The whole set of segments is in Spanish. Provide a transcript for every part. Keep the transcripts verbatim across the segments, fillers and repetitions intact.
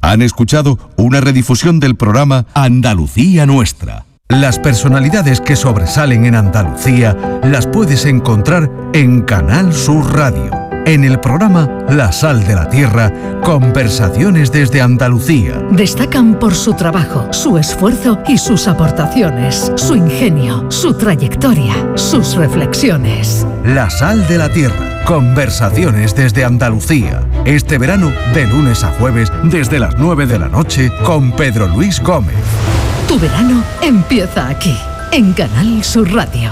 Han escuchado una redifusión del programa Andalucía Nuestra. Las personalidades que sobresalen en Andalucía las puedes encontrar en Canal Sur Radio. En el programa La Sal de la Tierra, conversaciones desde Andalucía. Destacan por su trabajo, su esfuerzo y sus aportaciones, su ingenio, su trayectoria, sus reflexiones. La Sal de la Tierra, conversaciones desde Andalucía. Este verano, de lunes a jueves, desde las nueve de la noche, con Pedro Luis Gómez. Tu verano empieza aquí, en Canal Sur Radio.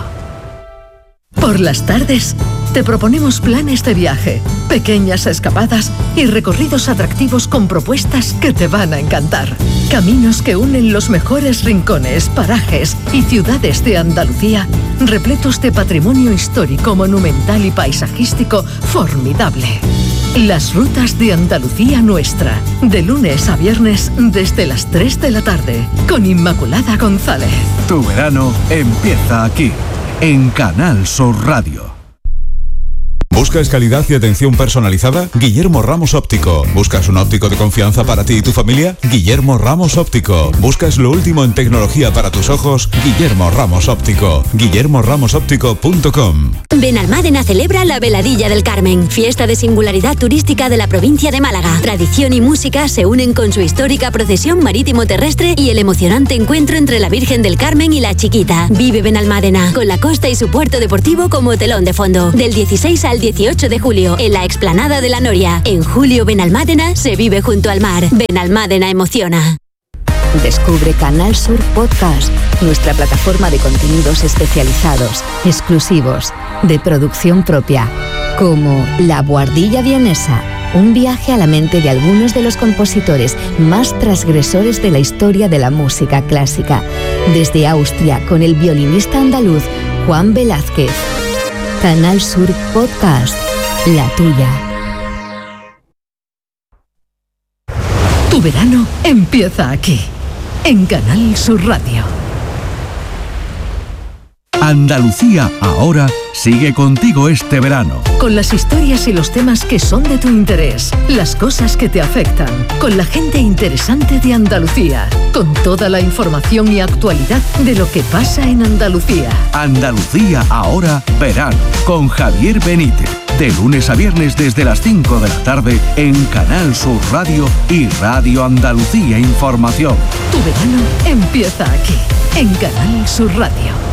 Por las tardes, te proponemos planes de viaje, pequeñas escapadas y recorridos atractivos con propuestas que te van a encantar. Caminos que unen los mejores rincones, parajes y ciudades de Andalucía, repletos de patrimonio histórico, monumental y paisajístico formidable. Las rutas de Andalucía Nuestra, de lunes a viernes desde las tres de la tarde, con Inmaculada González. Tu verano empieza aquí, en Canal Sur Radio. ¿Buscas calidad y atención personalizada? Guillermo Ramos Óptico. ¿Buscas un óptico de confianza para ti y tu familia? Guillermo Ramos Óptico. ¿Buscas lo último en tecnología para tus ojos? Guillermo Ramos Óptico. guillermo ramos óptico punto com. Benalmádena celebra la Veladilla del Carmen, fiesta de singularidad turística de la provincia de Málaga. Tradición y música se unen con su histórica procesión marítimo-terrestre y el emocionante encuentro entre la Virgen del Carmen y la Chiquita. Vive Benalmádena, con la costa y su puerto deportivo como telón de fondo. Del dieciséis al dieciocho de julio, en la explanada de la Noria. En julio, Benalmádena se vive junto al mar. Benalmádena emociona. Descubre Canal Sur Podcast, nuestra plataforma de contenidos especializados, exclusivos, de producción propia, como La Buhardilla Vienesa, un viaje a la mente de algunos de los compositores más transgresores de la historia de la música clásica, desde Austria con el violinista andaluz Juan Velázquez. Canal Sur Podcast, la tuya. Tu verano empieza aquí, en Canal Sur Radio. Andalucía ahora sigue contigo este verano. Con las historias y los temas que son de tu interés, las cosas que te afectan, con la gente interesante de Andalucía, con toda la información y actualidad de lo que pasa en Andalucía. Andalucía ahora verano, con Javier Benítez. De lunes a viernes desde las cinco de la tarde en Canal Sur Radio y Radio Andalucía Información. Tu verano empieza aquí, en Canal Sur Radio.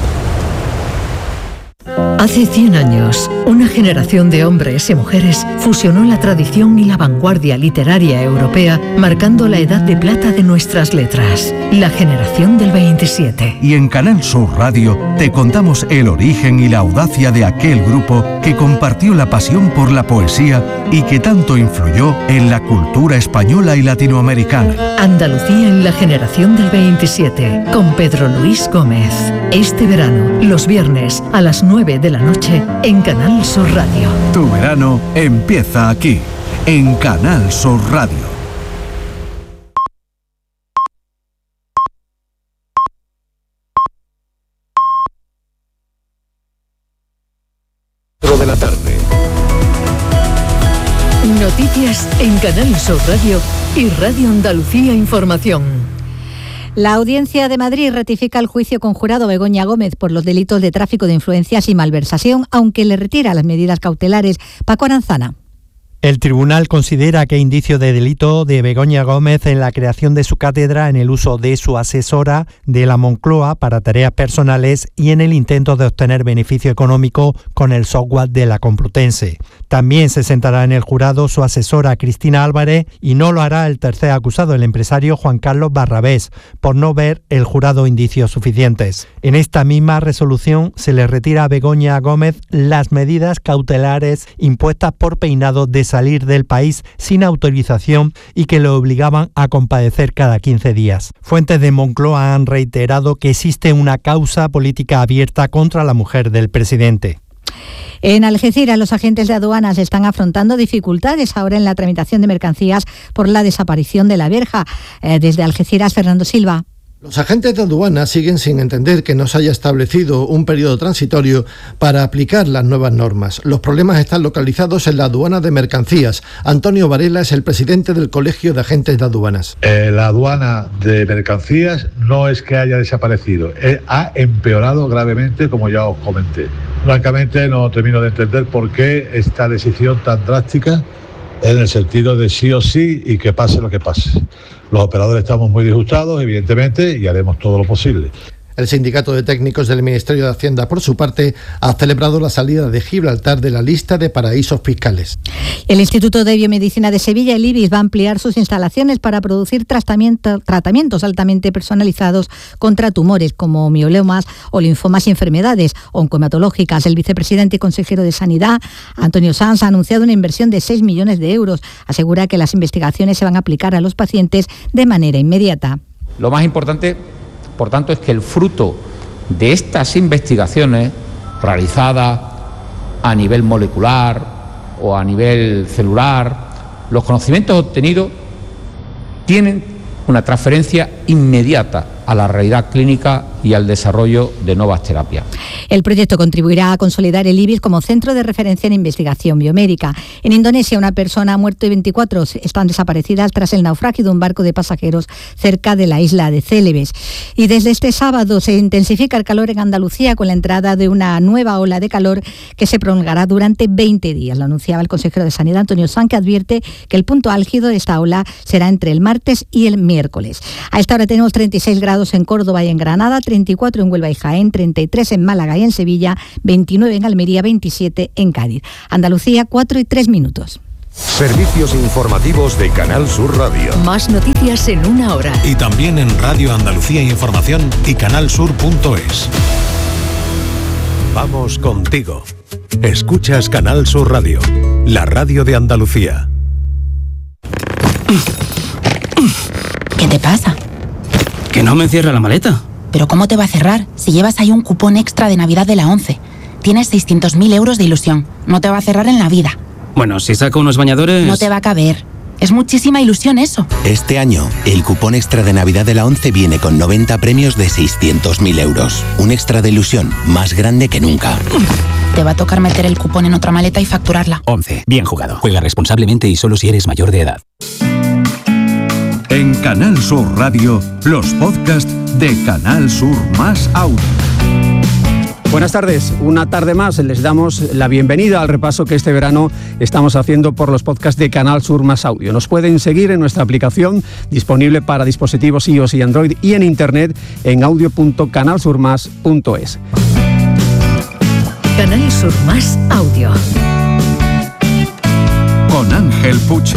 Hace cien años, una generación de hombres y mujeres fusionó la tradición y la vanguardia literaria europea, marcando la edad de plata de nuestras letras, la generación del veintisiete. Y en Canal Sur Radio te contamos el origen y la audacia de aquel grupo que compartió la pasión por la poesía y que tanto influyó en la cultura española y latinoamericana. Andalucía en la generación del veintisiete, con Pedro Luis Gómez. Este verano, los viernes a las nueve de la noche en Canal Sur Radio. Tu verano empieza aquí, en Canal Sur Radio. de la tarde. Noticias en Canal Sur Radio y Radio Andalucía Información. La Audiencia de Madrid ratifica el juicio conjurado a Begoña Gómez por los delitos de tráfico de influencias y malversación, aunque le retira las medidas cautelares. Paco Aranzana. El tribunal considera que hay indicio de delito de Begoña Gómez en la creación de su cátedra, en el uso de su asesora de la Moncloa para tareas personales y en el intento de obtener beneficio económico con el software de la Complutense. También se sentará en el jurado su asesora Cristina Álvarez y no lo hará el tercer acusado, el empresario Juan Carlos Barrabés, por no ver el jurado indicios suficientes. En esta misma resolución se le retira a Begoña Gómez las medidas cautelares impuestas por Peinado de salir del país sin autorización y que lo obligaban a comparecer cada quince días. Fuentes de Moncloa han reiterado que existe una causa política abierta contra la mujer del presidente. En Algeciras, los agentes de aduanas están afrontando dificultades ahora en la tramitación de mercancías por la desaparición de la verja. Eh, desde Algeciras, Fernando Silva. Los agentes de aduana siguen sin entender que no se haya establecido un periodo transitorio para aplicar las nuevas normas. Los problemas están localizados en la aduana de mercancías. Antonio Varela es el presidente del Colegio de Agentes de Aduanas. Eh, la aduana de mercancías no es que haya desaparecido, eh, ha empeorado gravemente, como ya os comenté. Francamente no termino de entender por qué esta decisión tan drástica, en el sentido de sí o sí y que pase lo que pase. Los operadores estamos muy disgustados, evidentemente, y haremos todo lo posible. El Sindicato de Técnicos del Ministerio de Hacienda, por su parte, ha celebrado la salida de Gibraltar de la lista de paraísos fiscales. El Instituto de Biomedicina de Sevilla, el IBIS, va a ampliar sus instalaciones para producir tratamiento, tratamientos altamente personalizados contra tumores como miolemas o linfomas y enfermedades oncohematológicas. El vicepresidente y consejero de Sanidad, Antonio Sanz, ha anunciado una inversión de seis millones de euros. Asegura que las investigaciones se van a aplicar a los pacientes de manera inmediata. Lo más importante, por tanto, es que el fruto de estas investigaciones realizadas a nivel molecular o a nivel celular, los conocimientos obtenidos tienen una transferencia inmediata a la realidad clínica y al desarrollo de nuevas terapias. El proyecto contribuirá a consolidar el IBIS como centro de referencia en investigación biomédica. En Indonesia, una persona ha muerto y veinticuatro están desaparecidas tras el naufragio de un barco de pasajeros cerca de la isla de Célebes. Y desde este sábado se intensifica el calor en Andalucía con la entrada de una nueva ola de calor que se prolongará durante veinte días. Lo anunciaba el consejero de Sanidad, Antonio Sanz, que advierte que el punto álgido de esta ola será entre el martes y el miércoles. A esta hora tenemos treinta y seis grados en Córdoba y en Granada, treinta y cuatro en Huelva y Jaén, treinta y tres en Málaga y en Sevilla, veintinueve en Almería, veintisiete en Cádiz. Andalucía, cuatro y tres minutos. Servicios informativos de Canal Sur Radio. Más noticias en una hora. Y también en Radio Andalucía Información y canal sur punto es. Vamos contigo. Escuchas Canal Sur Radio, la radio de Andalucía. ¿Qué te pasa? Que no me cierra la maleta. ¿Pero cómo te va a cerrar si llevas ahí un cupón extra de Navidad de la ONCE? Tienes seiscientos mil euros de ilusión. No te va a cerrar en la vida. Bueno, si saco unos bañadores... No te va a caber. Es muchísima ilusión eso. Este año, el cupón extra de Navidad de la ONCE viene con noventa premios de seiscientos mil euros. Un extra de ilusión más grande que nunca. Te va a tocar meter el cupón en otra maleta y facturarla. ONCE. Bien jugado. Juega responsablemente y solo si eres mayor de edad. En Canal Sur Radio, los podcasts de Canal Sur Más Audio. Buenas tardes, una tarde más les damos la bienvenida al repaso que este verano estamos haciendo por los podcasts de Canal Sur Más Audio. Nos pueden seguir en nuestra aplicación disponible para dispositivos iOS y Android y en internet en audio punto canal sur más punto es. Canal Sur Más Audio. Con Ángel Puche.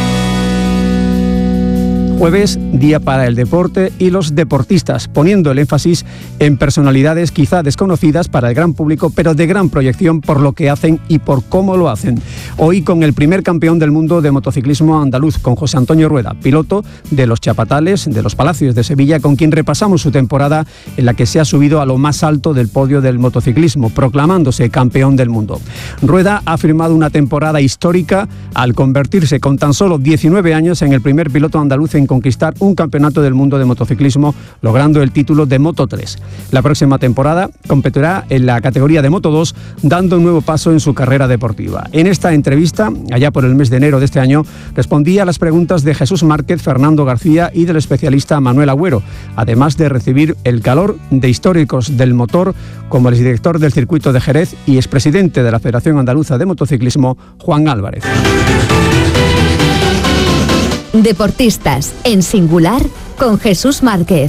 Jueves, día para el deporte y los deportistas, poniendo el énfasis en personalidades quizá desconocidas para el gran público, pero de gran proyección por lo que hacen y por cómo lo hacen. Hoy con el primer campeón del mundo de motociclismo andaluz, con José Antonio Rueda, piloto de los Chapatales, de los Palacios de Sevilla, con quien repasamos su temporada en la que se ha subido a lo más alto del podio del motociclismo, proclamándose campeón del mundo. Rueda ha firmado una temporada histórica al convertirse con tan solo diecinueve años en el primer piloto andaluz en conquistar un campeonato del mundo de motociclismo, logrando el título de Moto tres. La próxima temporada competirá en la categoría de Moto dos, dando un nuevo paso en su carrera deportiva. En esta entrevista, allá por el mes de enero de este año, respondía a las preguntas de Jesús Márquez, Fernando García y del especialista Manuel Agüero, además de recibir el calor de históricos del motor como el exdirector del circuito de Jerez y expresidente de la Federación Andaluza de Motociclismo, Juan Álvarez. Deportistas, en singular, con Jesús Márquez.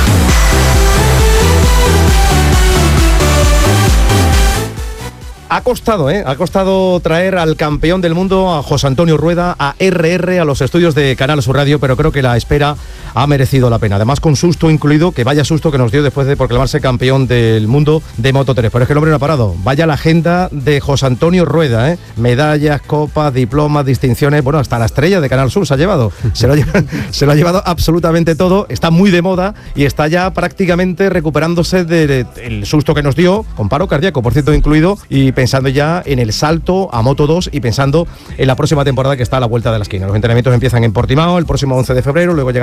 Ha costado, ¿eh? Ha costado traer al campeón del mundo, a José Antonio Rueda, a R R, a los estudios de Canal Sur Radio, pero creo que la espera ha merecido la pena. Además, con susto incluido, que vaya susto que nos dio después de proclamarse campeón del mundo de Moto tres. Pero es que el hombre no ha parado. Vaya la agenda de José Antonio Rueda, ¿eh? Medallas, copas, diplomas, distinciones, bueno, hasta la estrella de Canal Sur se ha llevado. Se lo ha llevado, se lo ha llevado absolutamente todo. Está muy de moda y está ya prácticamente recuperándose del de, de, susto que nos dio, con paro cardíaco, por cierto, incluido, y pensando ya en el salto a Moto dos y pensando en la próxima temporada que está a la vuelta de la esquina. Los entrenamientos empiezan en Portimao el próximo once de febrero, luego llegará a Jerez,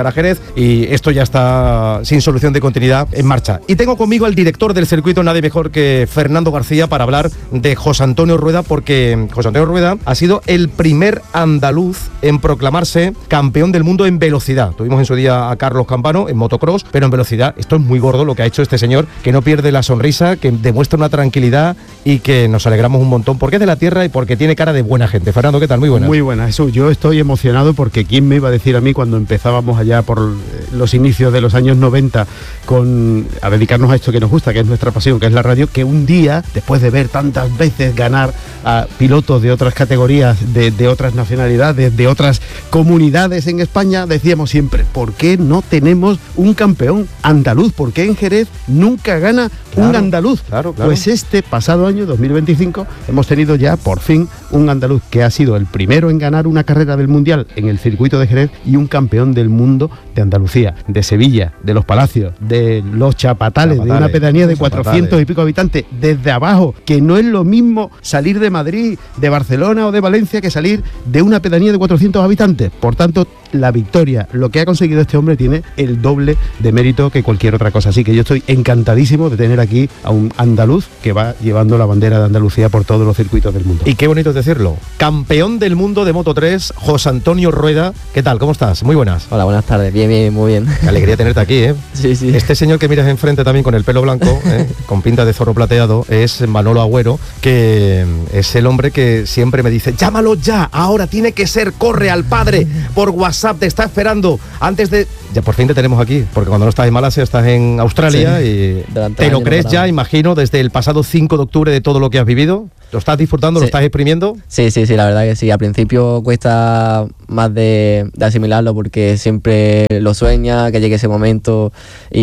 y esto ya está sin solución de continuidad en marcha. Y tengo conmigo al director del circuito, nadie mejor que Fernando García, para hablar de José Antonio Rueda, porque José Antonio Rueda ha sido el primer andaluz en proclamarse campeón del mundo en velocidad. Tuvimos en su día a Carlos Campano en motocross, pero en velocidad esto es muy gordo lo que ha hecho este señor, que no pierde la sonrisa, que demuestra una tranquilidad y que nos alegramos un montón porque es de la tierra y porque tiene cara de buena gente. Fernando, ¿qué tal? Muy buena. Muy buena, Jesús. Yo estoy emocionado porque quién me iba a decir a mí cuando empezábamos allá por los inicios de los años noventa con, a dedicarnos a esto que nos gusta, que es nuestra pasión, que es la radio, que un día, después de ver tantas veces ganar a pilotos de otras categorías, de, de otras nacionalidades, de otras comunidades en España, decíamos siempre, ¿por qué no tenemos un campeón andaluz? ¿Por qué en Jerez nunca gana claro, un andaluz? Claro, claro. Pues este pasado año, dos mil veinticinco, hemos tenido ya por fin un andaluz que ha sido el primero en ganar una carrera del Mundial en el circuito de Jerez y un campeón del mundo de Andalucía, de Sevilla, de Los Palacios, de Los Chapatales, Chapatales de una pedanía de cuatrocientos y pico habitantes, desde abajo, que no es lo mismo salir de Madrid, de Barcelona o de Valencia que salir de una pedanía de cuatrocientos habitantes. Por tanto, la victoria, lo que ha conseguido este hombre, tiene el doble de mérito que cualquier otra cosa. Así que yo estoy encantadísimo de tener aquí a un andaluz que va llevando la bandera de Andalucía por todos los circuitos del mundo. Y qué bonito es decirlo. Campeón del mundo de Moto tres, José Antonio Rueda. ¿Qué tal? ¿Cómo estás? Muy buenas. Hola, buenas tardes. Bien, bien, muy bien. Qué alegría tenerte aquí, ¿eh? Sí, sí. Este señor que miras enfrente también con el pelo blanco, ¿eh? con pinta de zorro plateado, es Manolo Agüero, que es el hombre que siempre me dice, llámalo ya, ahora tiene que ser, corre al padre, por WhatsApp, te está esperando. Antes de... Ya por fin te tenemos aquí, porque cuando no estás en Malasia estás en Australia, sí, y te lo crees ya, imagino, desde el pasado cinco de octubre de todo lo que has vivido. ¿Lo estás disfrutando? Sí. ¿Lo estás exprimiendo? Sí, sí, sí, la verdad que sí. Al principio cuesta más de, de asimilarlo porque siempre lo sueña, que llegue ese momento,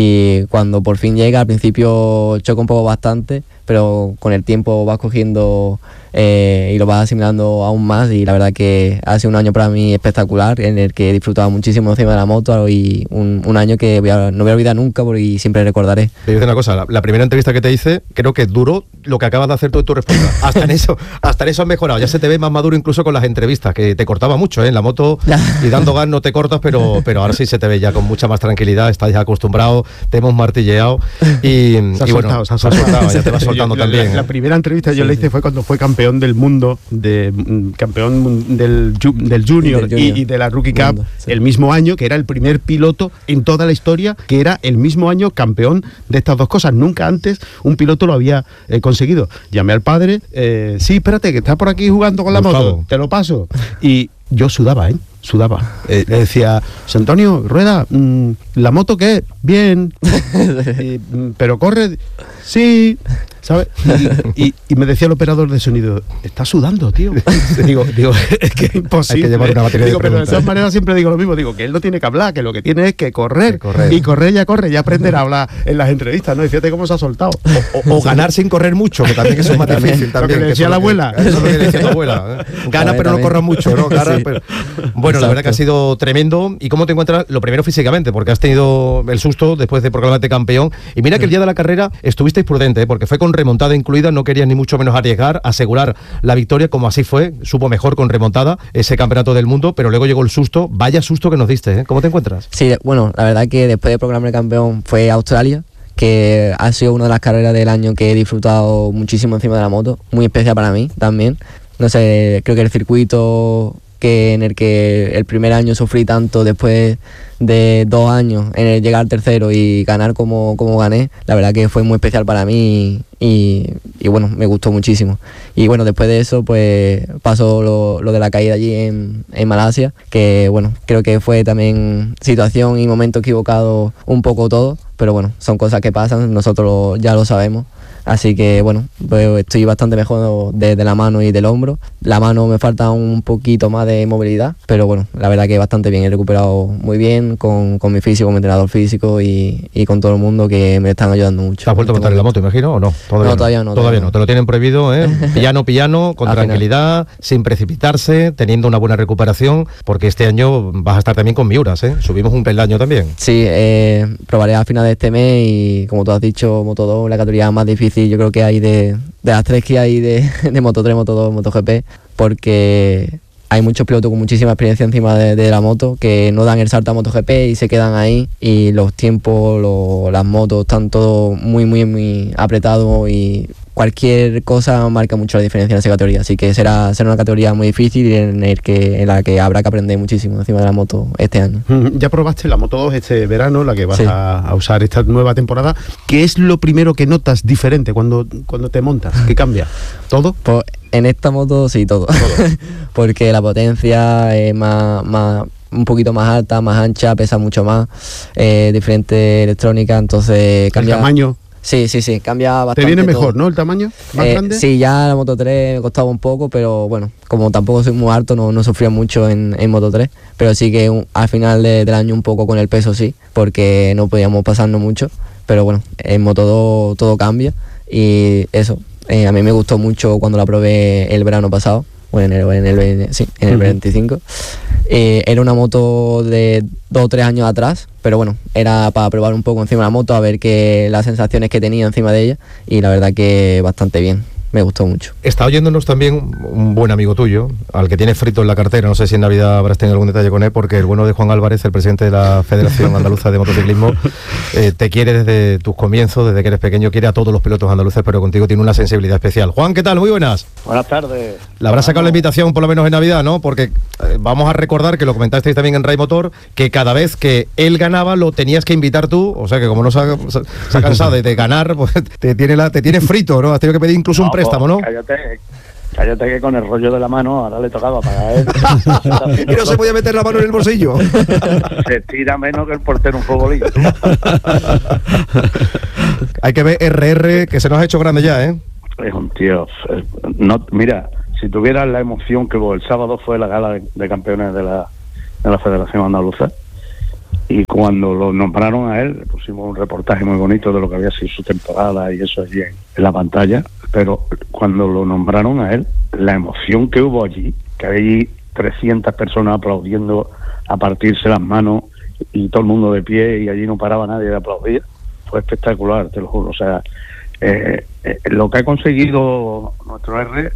y cuando por fin llega, al principio choca un poco bastante, pero con el tiempo vas cogiendo eh, y lo vas asimilando aún más, y la verdad que ha sido un año para mí espectacular, en el que he disfrutado muchísimo encima de la moto, y un, un año que voy a, no voy a olvidar nunca porque siempre recordaré. Te digo una cosa, la, la primera entrevista que te hice, creo que duró lo que acabas de hacer tú en tu respuesta. Hasta en eso, hasta en eso has mejorado. Ya se te ve más maduro incluso con las entrevistas, que te cortaba mucho, ¿eh? En la moto y dando gas no te cortas, pero, pero ahora sí se te ve ya con mucha más tranquilidad, estás ya acostumbrado, te hemos martilleado y, se ha y soltado, bueno, se ha soltado, soltado, ya te vas soltando yo, también. La, ¿eh? la primera entrevista yo sí, le hice fue cuando fue campeón del mundo, de campeón del, del Junior, del junior. Y, y de la Rookie Cup, mundo, sí, el mismo año, que era el primer piloto en toda la historia, que era el mismo año campeón de estas dos cosas. Nunca antes un piloto lo había eh, conseguido. Llamé al padre, eh, sí, espérate, que está por aquí jugando con la Gustavo. moto, te lo paso. Y yo sudaba, ¿eh? Sudaba. Eh, le decía, José Antonio, Rueda, mmm, ¿la moto qué? Bien. y, pero corre, sí, ¿sabes? Y, y, y me decía el operador de sonido, está sudando, tío. digo, digo, es que es imposible. Hay que llevar una batería digo, de pero de todas maneras siempre digo lo mismo, digo que él no tiene que hablar, que lo que tiene es que correr. Que correr. Y correr ya corre, ya aprender a hablar en las entrevistas, ¿no? Y fíjate cómo se ha soltado. O, o, o ganar sin correr mucho, que también eso es más difícil. También, lo que le decía que la abuela. Que, eso es lo que le decía la abuela. ¿eh? Gana, pero no corra mucho, ¿no? Gana, sí. pero... Bueno, exacto, la verdad que ha sido tremendo. ¿Y cómo te encuentras? Lo primero físicamente, porque has tenido el susto después de proclamarte campeón. Y mira que el día de la carrera estuvisteis prudente, ¿eh? Porque fue con remontada incluida, no querías ni mucho menos arriesgar, asegurar la victoria, como así fue, supo mejor con remontada ese campeonato del mundo, pero luego llegó el susto. Vaya susto que nos diste, ¿eh? ¿Cómo te encuentras? Sí, bueno, la verdad que después de proclamarme campeón fue Australia, que ha sido una de las carreras del año que he disfrutado muchísimo encima de la moto, muy especial para mí también. No sé, creo que el circuito que en el que el primer año sufrí tanto, después de dos años en el llegar tercero y ganar como, como gané, la verdad que fue muy especial para mí y, y, y bueno, me gustó muchísimo. Y bueno, después de eso pues pasó lo, lo de la caída allí en, en Malasia, que bueno, creo que fue también situación y momento equivocado un poco todo, pero bueno, son cosas que pasan, nosotros ya lo sabemos. Así que bueno, pues estoy bastante mejor de, de la mano y del hombro. La mano me falta un poquito más de movilidad, pero bueno, la verdad que bastante bien. He recuperado muy bien con, con mi físico, con mi entrenador físico y, y con todo el mundo que me están ayudando mucho. ¿Te has vuelto a montar en la moto, imagino, o no? Todavía no, todavía no. Todavía no, te lo tienen prohibido, ¿eh? Piano, piano, con tranquilidad, sin precipitarse, teniendo una buena recuperación, porque este año vas a estar también con Miuras, ¿eh? Subimos un peldaño también. Sí, eh, probaré a final de este mes y como tú has dicho, Moto dos, la categoría más difícil yo creo que hay de, de las tres que hay de, de Moto tres, Moto dos, MotoGP, porque hay muchos pilotos con muchísima experiencia encima de, de la moto que no dan el salto a MotoGP y se quedan ahí, y los tiempos, lo, las motos están todo muy, muy, muy apretados y cualquier cosa marca mucho la diferencia en esa categoría, así que será, será una categoría muy difícil y en, el que, en la que habrá que aprender muchísimo encima de la moto este año. Ya probaste la Moto dos este verano, la que vas Sí. a, a usar esta nueva temporada. ¿Qué es lo primero que notas diferente cuando, cuando te montas? ¿Qué cambia? ¿Todo? Pues en esta moto sí, todo, todo. Porque la potencia es más, más, un poquito más alta, más ancha, pesa mucho más, eh, diferente electrónica, entonces cambia... ¿El tamaño? Sí, sí, sí, cambia bastante. ¿Te viene mejor, todo. no, el tamaño? ¿Más Eh, grande? Sí, ya la Moto tres me costaba un poco, pero bueno, como tampoco soy muy alto, no, no sufría mucho en, en Moto tres, pero sí que un, al final de, del año un poco con el peso sí, porque no podíamos pasarnos mucho, pero bueno, en Moto dos todo cambia y eso, eh, a mí me gustó mucho cuando la probé el verano pasado, bueno, en el, en el, sí, en el Ujú. veinticinco. Eh, era una moto de dos o tres años atrás, pero bueno, era para probar un poco encima de la moto, a ver que las sensaciones que tenía encima de ella, y la verdad que bastante bien, me gustó mucho. Está oyéndonos también un buen amigo tuyo, al que tienes frito en la cartera, no sé si en Navidad habrás tenido algún detalle con él, porque el bueno de Juan Álvarez, el presidente de la Federación Andaluza de Motociclismo, eh, te quiere desde tus comienzos, desde que eres pequeño, quiere a todos los pilotos andaluces, pero contigo tiene una sensibilidad especial. Juan, ¿qué tal? Muy buenas. Buenas tardes. Le habrás sacado la invitación por lo menos en Navidad, ¿no? Porque eh, vamos a recordar, que lo comentasteis también en Ray Motor, que cada vez que él ganaba lo tenías que invitar tú, o sea que como no se ha, se ha cansado de, de ganar, pues te tiene, la, te tiene frito, ¿no? Has tenido que pedir incluso No, un préstamo, ¿no? pues, cállate, cállate que con el rollo de la mano ahora le tocaba pagar él. Y no se podía meter la mano en el bolsillo. Se tira menos que el portero un futbolín. Hay que ver R R, que se nos ha hecho grande ya, ¿eh? Es un tío. eh, No, mira, si tuvieras la emoción que hubo el sábado, fue la gala de, de campeones de la, de la Federación Andaluza, y cuando lo nombraron a él, le pusimos un reportaje muy bonito de lo que había sido su temporada y eso allí en, en la pantalla, pero cuando lo nombraron a él, la emoción que hubo allí, que había allí trescientas personas aplaudiendo, a partirse las manos, y todo el mundo de pie, y allí no paraba nadie de aplaudir, fue espectacular, te lo juro. O sea, eh, eh, lo que ha conseguido nuestro R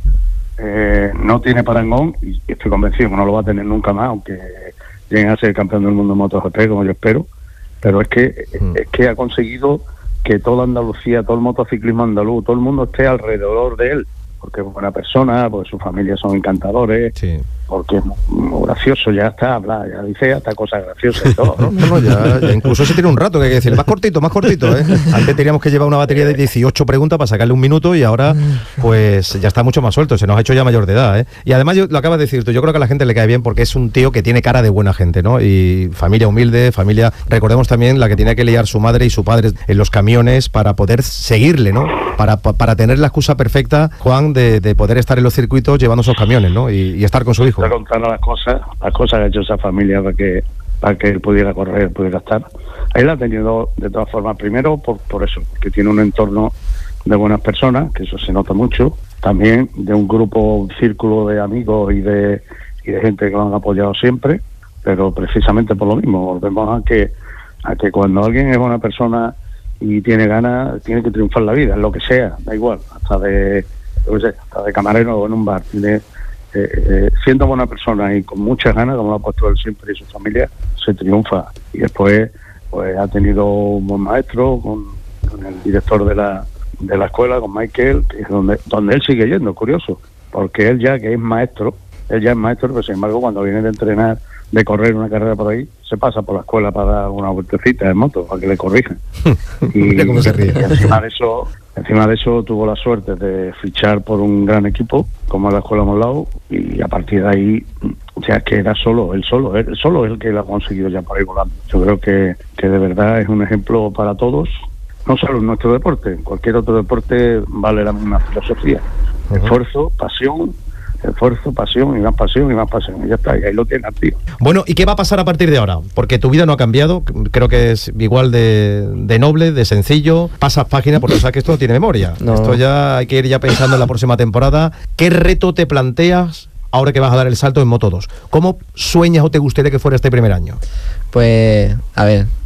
eh, no tiene parangón, y estoy convencido que no lo va a tener nunca más, aunque lleguen a ser campeón del mundo de MotoGP, como yo espero, pero es que mm. es que ha conseguido que toda Andalucía, todo el motociclismo andaluz, todo el mundo esté alrededor de él, porque es buena persona, porque su familia son encantadores, sí. Porque es muy, muy gracioso, ya está, habla, ya dice hasta cosas graciosas y todo, ¿no? No, no, ya, ya incluso se tiene un rato que hay que decir, más cortito, más cortito, ¿eh? Antes teníamos que llevar una batería de dieciocho preguntas para sacarle un minuto, y ahora pues ya está mucho más suelto, se nos ha hecho ya mayor de edad, ¿eh? Y además, yo, lo acabas de decir tú, yo creo que a la gente le cae bien porque es un tío que tiene cara de buena gente, ¿no? Y familia humilde, familia, recordemos también la que tenía que liar su madre y su padre en los camiones para poder seguirle, ¿no? Para, para tener la excusa perfecta, Juan, de, de poder estar en los circuitos llevando esos camiones, ¿no? Y, y estar con su hijo. Te contaron las cosas, las cosas que ha hecho esa familia para que para que él pudiera correr, pudiera estar. Él ha tenido, de todas formas, primero por, por eso, porque tiene un entorno de buenas personas, que eso se nota mucho, también de un grupo, un círculo de amigos y de y de gente que lo han apoyado siempre, pero precisamente por lo mismo, volvemos a que a que cuando alguien es buena persona y tiene ganas, tiene que triunfar la vida, en lo que sea, da igual, hasta de, yo qué sé, hasta de camarero en un bar, tiene Eh, eh, siendo buena persona y con muchas ganas, como lo ha puesto él siempre y su familia, se triunfa. Y después pues ha tenido un buen maestro con, con el director de la de la escuela, con Michael, que es donde donde él sigue yendo, curioso, porque él ya que es maestro, él ya es maestro, pero sin embargo cuando viene de entrenar, de correr una carrera por ahí, se pasa por la escuela para dar una vueltecita en moto, para que le corrijan. Y, Mira cómo se ríe. y encima de eso Encima de eso tuvo la suerte de fichar por un gran equipo como la Escuela Monlau, y a partir de ahí ya es que era solo, él solo, él solo es el que lo ha conseguido ya por ahí volando. Yo creo que, que de verdad es un ejemplo para todos, no solo en nuestro deporte, en cualquier otro deporte vale la misma filosofía. Uh-huh. Esfuerzo, pasión, esfuerzo, pasión y más pasión y más pasión, y ya está, y ahí lo tienes, tío. Bueno, ¿y qué va a pasar a partir de ahora? Porque tu vida no ha cambiado, creo que es igual de, de noble, de sencillo, pasas página, porque sabes que esto no tiene memoria. No. Esto ya hay que ir ya pensando en la próxima temporada. ¿Qué reto te planteas ahora que vas a dar el salto en Moto dos? ¿Cómo sueñas o te gustaría que fuera este primer año? Pues, a ver,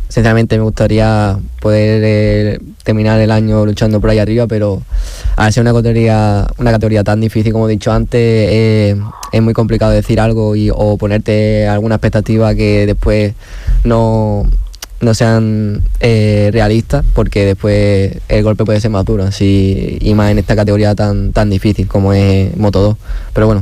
sinceramente me gustaría poder eh, terminar el año luchando por ahí arriba, pero al ser una categoría, una categoría tan difícil como he dicho antes, eh, es muy complicado decir algo y, o ponerte alguna expectativa que después no, no sean eh, realistas, porque después el golpe puede ser más duro, así, y más en esta categoría tan, tan difícil como es Moto dos. Pero bueno,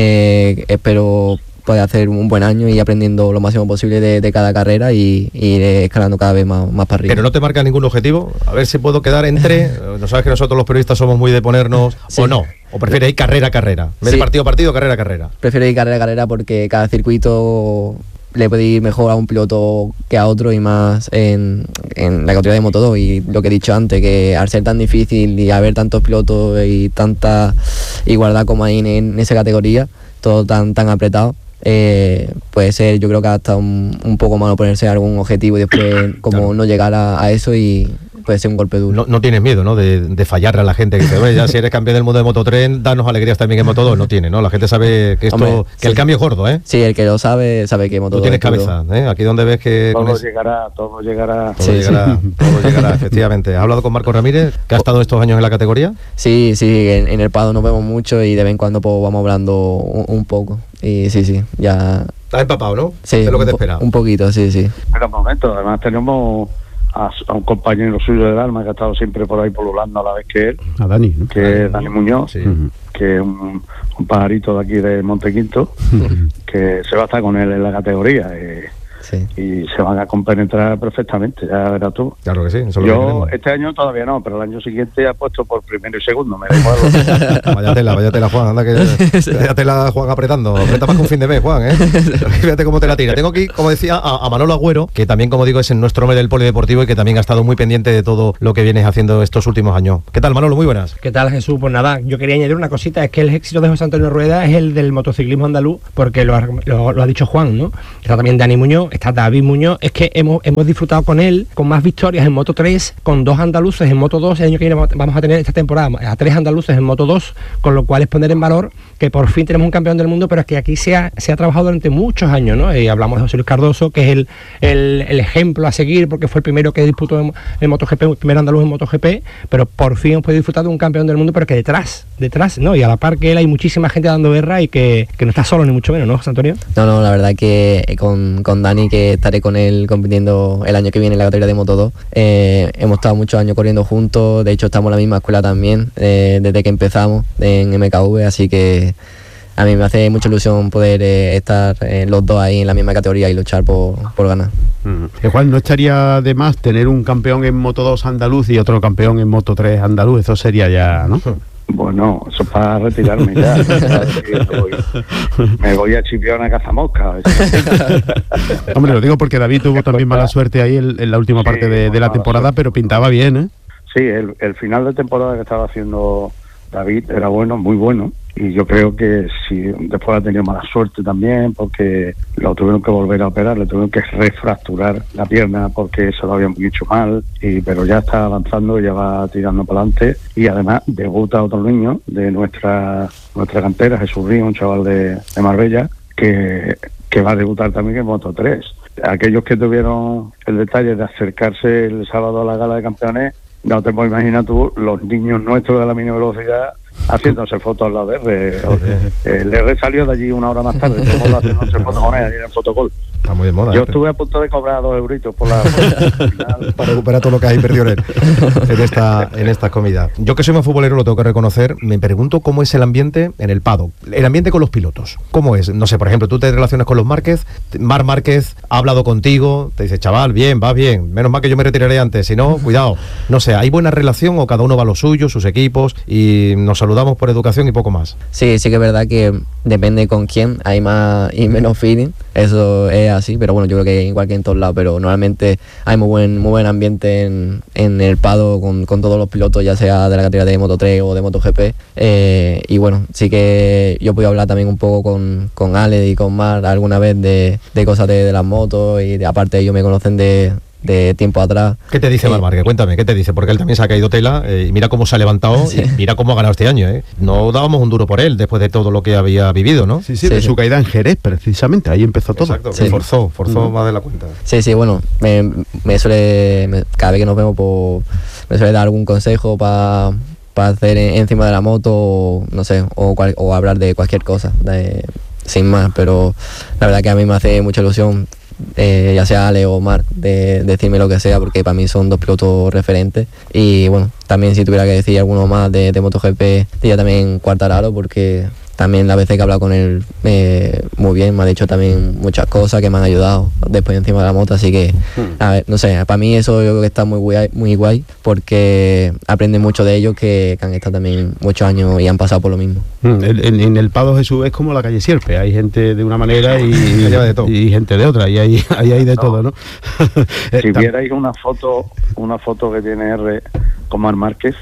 eh, espero poder hacer un buen año y aprendiendo lo máximo posible de, de cada carrera y, y ir escalando cada vez más, más para arriba. Pero no te marca ningún objetivo, a ver si puedo quedar entre, no sabes que nosotros los periodistas somos muy de ponernos, sí. o no, o prefieres ir carrera a carrera, en vez sí. de partido a partido, carrera a carrera. Prefiero ir carrera a carrera porque cada circuito le puede ir mejor a un piloto que a otro, y más en, en la categoría de Moto dos, y lo que he dicho antes, que al ser tan difícil y haber tantos pilotos y tanta igualdad como hay en, en esa categoría, todo tan, tan apretado, Eh, puede ser, yo creo que hasta un, un poco malo ponerse algún objetivo y después como claro. no llegar a, a eso, y puede ser un golpe duro. No, no tienes miedo, ¿no? De, de fallarle a la gente que dice, oye, ya si eres campeón del mundo de Moto tres, danos alegrías también en Moto dos. No tiene, ¿no? La gente sabe que esto, Hombre, que sí. el cambio es gordo, ¿eh? Sí, el que lo sabe, sabe que Moto dos. Tú tienes cabeza, ¿eh? Aquí donde ves que... Todo llegará, todo llegará. Todo sí, llegará, sí. todo llegará, efectivamente. ¿Has hablado con Marco Ramírez, que ha estado estos años en la categoría? Sí, sí, en, en el Pado nos vemos mucho y de vez en cuando pues, vamos hablando un, un poco. Y sí, sí, ya... Estás empapado, ¿no? Sí, es lo que te un, espera. Un poquito, sí, sí. Pero un momento, además tenemos a, a un compañero suyo del alma que ha estado siempre por ahí polulando a la vez que él. A Dani, ¿no? Que es Dani Muñoz, sí. uh-huh. que es un, un pajarito de aquí de Montequinto, uh-huh. que se va a estar con él en la categoría. Eh, sí. Y se van a compenetrar perfectamente, ya verás tú. Claro que sí. Eso Yo este año todavía no, pero el año siguiente ha puesto por primero y segundo, me da igual. Vaya tela, vaya tela, Juan, anda que vaya tela, Juan, apretando. Aprieta más que un fin de mes, Juan, ¿eh? Fíjate cómo te la tira. Tengo aquí, como decía, a, a Manolo Agüero, que también, como digo, es en nuestro hombre del polideportivo y que también ha estado muy pendiente de todo lo que vienes haciendo estos últimos años. ¿Qué tal, Manolo? Muy buenas. ¿Qué tal, Jesús? Pues nada, yo quería añadir una cosita, es que el éxito de José Antonio Rueda es el del motociclismo andaluz, porque lo ha, lo, lo ha dicho Juan, ¿no? Está también Dani Muñoz, está David Muñoz. Es que hemos, hemos disfrutado con él, con más victorias en Moto tres, con dos andaluces en Moto dos. El año que viene vamos a tener esta temporada a tres andaluces en Moto dos, con lo cual es poner en valor que por fin tenemos un campeón del mundo, pero es que aquí se ha, se ha trabajado durante muchos años, ¿no? Y hablamos de José Luis Cardoso, que es el, el, el ejemplo a seguir, porque fue el primero que disputó en, en MotoGP, el primer andaluz en MotoGP, pero por fin hemos podido disfrutar de un campeón del mundo, pero que detrás, detrás, ¿no? Y a la par que él hay muchísima gente dando guerra y que, que no está solo ni mucho menos, ¿no, José Antonio? No, no, la verdad que con, con Dani, que estaré con él compitiendo el año que viene en la categoría de Moto dos, eh, hemos estado muchos años corriendo juntos, de hecho estamos en la misma escuela también, eh, desde que empezamos en M K V, así que a mí me hace mucha ilusión poder eh, estar eh, los dos ahí en la misma categoría y luchar por, por ganar. Mm. Juan, ¿no estaría de más tener un campeón en Moto dos andaluz y otro campeón en Moto tres andaluz? Eso sería ya, ¿no? Bueno, eso es para retirarme ya. me, voy, me voy a chipear una cazamosca. Hombre, lo digo porque David tuvo también mala suerte ahí en, en la última sí, parte de, de la temporada, suerte. Pero pintaba bien, ¿eh? Sí, el, el final de temporada que estaba haciendo David era bueno, muy bueno. Y yo creo que si después ha tenido mala suerte también, porque lo tuvieron que volver a operar, le tuvieron que refracturar la pierna porque se lo habían hecho mal, y pero ya está avanzando, ya va tirando para adelante, y además debuta otro niño de nuestra nuestra cantera, Jesús Río, un chaval de, de Marbella, que, que va a debutar también en Moto tres. Aquellos que tuvieron el detalle de acercarse el sábado a la gala de campeones, no te puedes imaginar tú los niños nuestros de la mini velocidad haciéndose fotos al lado de R. El R salió de allí una hora más tarde, haciéndose fotos con él allí en el fotocall. Está muy de moda. Yo este. estuve a punto de cobrar dos euritos por la para recuperar todo lo que has invertido en, él, en esta en esta comida. Yo que soy más futbolero, lo tengo que reconocer, me pregunto cómo es el ambiente en el paddock, el ambiente con los pilotos. ¿Cómo es? No sé, por ejemplo, tú te relacionas con los Márquez, Marc Márquez ha hablado contigo, te dice, chaval, bien, va bien, menos mal que yo me retiraré antes, si no, cuidado. No sé, ¿hay buena relación o cada uno va a lo suyo, sus equipos, y nos saludamos por educación y poco más? Sí, sí que es verdad que depende con quién, hay más y menos feeling, eso es así, pero bueno, yo creo que igual que en todos lados, pero normalmente hay muy buen muy buen ambiente en, en el Pado con, con todos los pilotos, ya sea de la categoría de Moto tres o de MotoGP, eh, y bueno, sí que yo puedo hablar también un poco con, con Ale y con Mar alguna vez de, de cosas de, de las motos, y de, aparte ellos me conocen de de tiempo atrás. ¿Qué te dice Marc Márquez? Cuéntame, ¿qué te dice? Porque él también se ha caído tela eh, y mira cómo se ha levantado sí. y mira cómo ha ganado este año, ¿eh? No dábamos un duro por él después de todo lo que había vivido, ¿no? Sí, sí, sí de sí. su caída en Jerez, precisamente, ahí empezó todo. Exacto, sí. forzó, forzó mm. más de la cuenta. Sí, sí, bueno, me, me suele, me, cada vez que nos vemos, pues, me suele dar algún consejo para pa hacer encima de la moto, o, no sé, o, cual, o hablar de cualquier cosa, de, sin más, pero la verdad que a mí me hace mucha ilusión, eh, ya sea Ale o Marc, de, de decirme lo que sea, porque para mí son dos pilotos referentes. Y bueno, también si tuviera que decir alguno más de, de MotoGP, diría también Quartararo, porque también la vez que he hablado con él eh, muy bien, me ha dicho también muchas cosas que me han ayudado después encima de la moto, así que a ver, no sé, para mí eso yo creo que está muy guay, muy guay porque aprenden mucho de ellos que, que han estado también muchos años y han pasado por lo mismo. Mm, en, en el Pado Jesús es como la calle Sierpe, hay gente de una manera y, y, de todo. y gente de otra, y hay, hay, hay de no. todo, ¿no? Si vierais una foto, una foto que tiene R con Marc Márquez,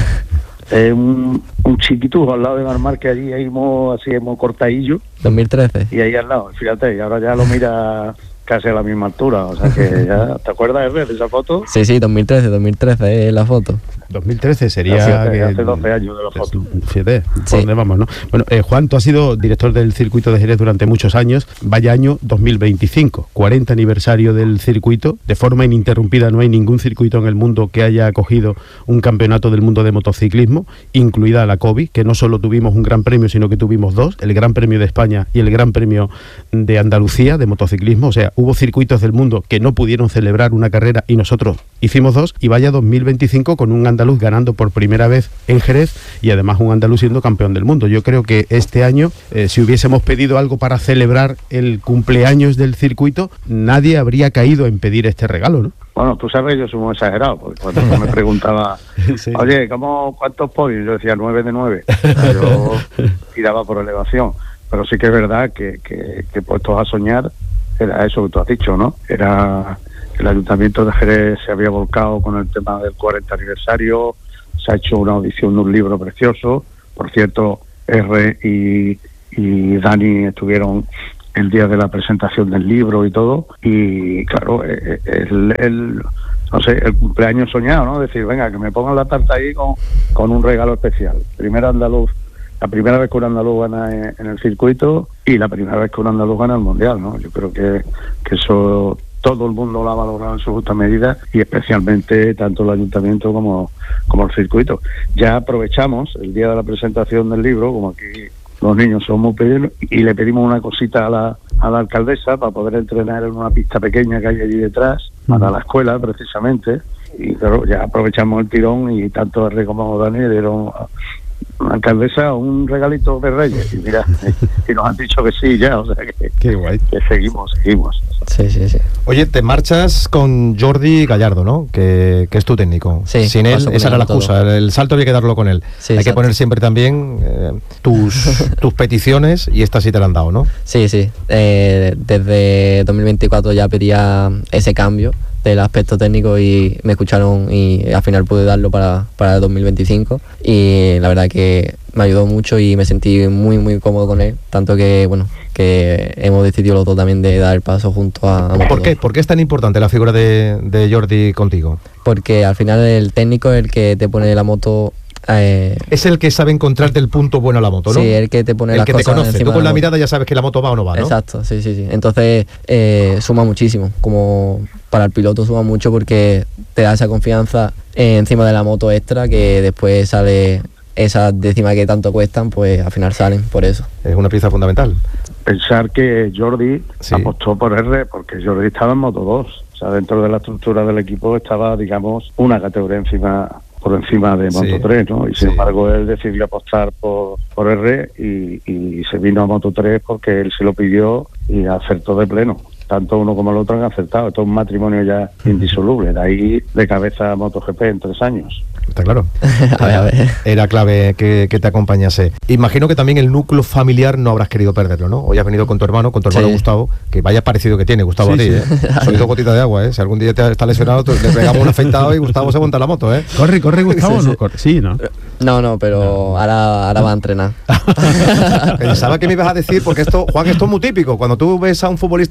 Eh, un, un chiquitujo al lado de Marc Márquez, allí ahí hemos, así hemos cortadillo. dos mil trece. Y ahí al lado, fíjate, y ahora ya lo mira casi a la misma altura, o sea que ya, ¿te acuerdas de esa foto? Sí, sí, dos mil trece, dos mil trece es la foto. dos mil trece sería hace, que, hace doce años de la foto. Fíjate, ¿por sí. dónde vamos, no? Bueno, eh, Juan, tú has sido director del circuito de Jerez durante muchos años. Vaya año dos mil veinticinco, cuarenta aniversario del circuito. De forma ininterrumpida no hay ningún circuito en el mundo que haya acogido un campeonato del mundo de motociclismo, incluida la COVID, que no solo tuvimos un gran premio, sino que tuvimos dos, el Gran Premio de España y el Gran Premio de Andalucía de motociclismo. O sea, hubo circuitos del mundo que no pudieron celebrar una carrera y nosotros hicimos dos, y vaya dos mil veinticinco con un andaluz ganando por primera vez en Jerez y además un andaluz siendo campeón del mundo. Yo creo que este año, eh, si hubiésemos pedido algo para celebrar el cumpleaños del circuito, nadie habría caído en pedir este regalo, ¿no? Bueno, tú sabes, yo soy muy exagerado, porque cuando me preguntaba, sí. oye, ¿cómo, ¿cuántos podios? Yo decía nueve de nueve. Yo tiraba por elevación. Pero sí que es verdad que, que, que puestos a soñar, era eso que tú has dicho, ¿no? Era el Ayuntamiento de Jerez se había volcado con el tema del cuarenta aniversario, se ha hecho una audición de un libro precioso. Por cierto, R y, y Dani estuvieron el día de la presentación del libro y todo, y claro, el, el no sé, el cumpleaños soñado, ¿no? Decir, venga, que me pongan la tarta ahí con, con un regalo especial. Primer andaluz, la primera vez que un andaluz gana en, en el circuito y la primera vez que un andaluz gana el mundial, ¿no? Yo creo que, que eso todo el mundo lo ha valorado en su justa medida, y especialmente tanto el ayuntamiento como, como el circuito. Ya aprovechamos el día de la presentación del libro, como aquí los niños son muy pequeños, y le pedimos una cosita a la, a la alcaldesa para poder entrenar en una pista pequeña que hay allí detrás, para la escuela precisamente, y claro, ya aprovechamos el tirón y tanto R como Dani dieron a la alcaldesa un regalito de Reyes, y mira, y nos han dicho que sí ya, o sea que, Qué guay. que seguimos, seguimos. Sí, sí, sí. Oye, te marchas con Jordi Gallardo, ¿no? Que, que es tu técnico. Sí, sin él, esa era la excusa. El, el salto había que darlo con él. Sí, Hay exacto. que poner siempre también eh, tus, tus peticiones, y esta sí te la han dado, ¿no? Sí, sí. Eh, desde dos mil veinticuatro ya pedía ese cambio del aspecto técnico y me escucharon, y al final pude darlo para, para dos mil veinticinco, y la verdad que me ayudó mucho y me sentí muy muy cómodo con él, tanto que bueno, que hemos decidido los dos también de dar el paso junto a, a Moto ¿Por qué? ¿Por qué es tan importante la figura de, de Jordi contigo? Porque al final el técnico es el que te pone la moto. Eh, es el que sabe encontrarte el punto bueno a la moto, ¿no? Sí, el que te pone el las que cosas te conoce. encima Tú con de la, la mirada ya sabes que la moto va o no va, ¿no? Exacto, sí, sí, sí. Entonces eh, suma muchísimo, como para el piloto suma mucho, porque te da esa confianza eh, encima de la moto extra, que después sale esas décimas que tanto cuestan, pues al final salen por eso. Es una pieza fundamental. Pensar que Jordi sí. apostó por R porque Jordi estaba en Moto dos, o sea, dentro de la estructura del equipo estaba, digamos, una categoría encima por encima de Moto tres, ¿no? Y sin sí. embargo él decidió apostar por, por R y, y se vino a Moto tres porque él se lo pidió y acertó de pleno. Tanto uno como el otro han acertado. Esto es un matrimonio ya indisoluble. De ahí de cabeza a MotoGP en tres años. Está claro. a ver, a ver. Era clave que, que te acompañase. Imagino que también el núcleo familiar no habrás querido perderlo, ¿no? Hoy has venido con tu hermano, con tu hermano sí. Gustavo, que vaya parecido que tiene Gustavo sí, a ti, sí. ¿eh? Soy dos gotitas de agua, ¿eh? Si algún día te está lesionado, le pegamos un afeitado y Gustavo se monta la moto, ¿eh? Corre, corre, Gustavo, sí, ¿no? Corre. Sí, ¿no? No, no, pero no. Ahora, ahora va a entrenar. Pensaba que me ibas a decir, porque esto, Juan, esto es muy típico. Cuando tú ves a un futbolista, esto me pasa a